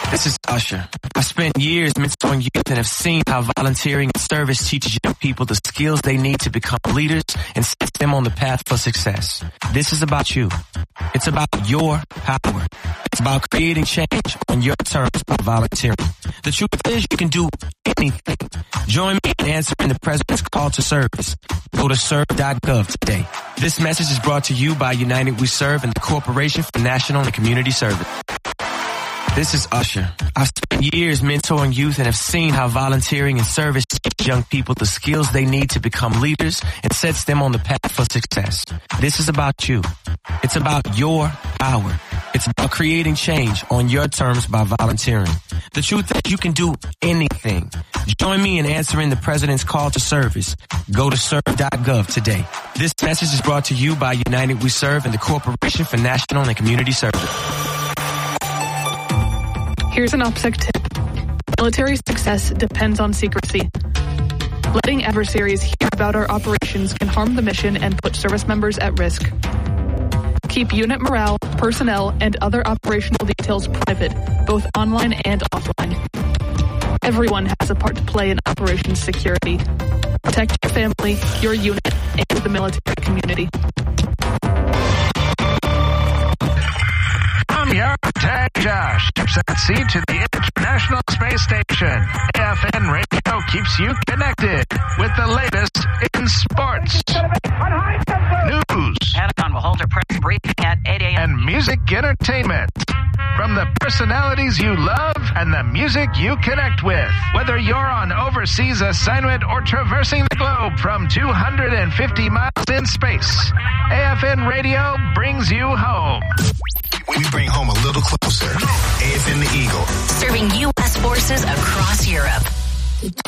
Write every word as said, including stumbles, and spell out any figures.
This is Usher. I spent years mentoring youth and have seen how volunteering and service teaches young people the skills they need to become leaders and sets them on the path for success. This is about you. It's about your power. It's about creating change on your terms by volunteering. The truth is you can do anything. Join me in answering the President's call to service. Go to serve dot gov today. This message is brought to you by United We Serve and the Corporation for National and Community Service. This is Usher. I've spent years mentoring youth and have seen how volunteering and service teach young people the skills they need to become leaders and sets them on the path for success. This is about you. It's about your power. It's about creating change on your terms by volunteering. The truth is you can do anything. Join me in answering the President's call to service. Go to serve dot gov today. This message is brought to you by United We Serve and the Corporation for National and Community Service. Here's an OPSEC tip. Military success depends on secrecy. Letting adversaries hear about our operations can harm the mission and put service members at risk. Keep unit morale, personnel, and other operational details private, both online and offline. Everyone has a part to play in operations security. Protect your family, your unit, and the military community. I'm your Tag Josh. Set C to the International Space Station. A F N Radio keeps you connected with the latest in sports, news, Pentagon will hold a press briefing at eight a.m. and music entertainment. From the personalities you love and the music you connect with. Whether you're on overseas assignment or traversing the globe from two hundred fifty miles in space, A F N Radio brings you home. We bring home a little closer. A F N The Eagle. Serving U S forces across Europe.